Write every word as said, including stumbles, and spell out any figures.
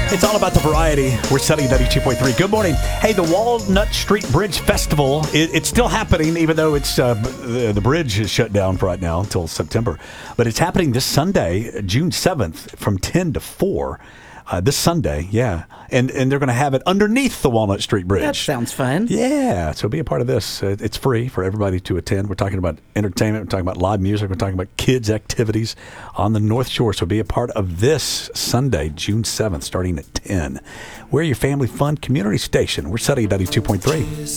It's all about the variety. We're setting ninety-two point three. Good morning. Hey, the Walnut Street Bridge Festival, it, it's still happening, even though it's uh, the, the bridge is shut down for right now until September. But it's happening this Sunday, June seventh, from ten to four. Uh, this Sunday, yeah. And and they're going to have it underneath the Walnut Street Bridge. That sounds fun. Yeah, so be a part of this. Uh, it's free for everybody to attend. We're talking about entertainment. We're talking about live music. We're talking about kids' activities on the North Shore. So be a part of this Sunday, June seventh, starting at ten. We're your family fun community station. We're setting ninety-two point three.